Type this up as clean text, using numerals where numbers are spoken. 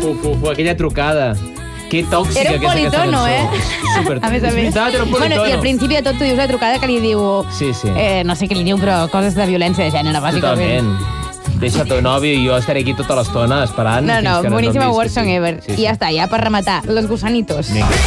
aquella trucada. Que tòxica Era un que és aquesta politono, cançó. Super... A més a És més. veritat, era un politono. Bueno, i al principi de tot tu dius la trucada que li diu... Sí. no sé què li diu, però coses de violència de gènere, bàsicament. Totalment. Deixa tu nòvio i jo estaré aquí tota l'estona esperant. No, fins que boníssima em diguis Worst que Song sí. Ever. I ja està, ja per rematar. Los Gusanitos. Vinga.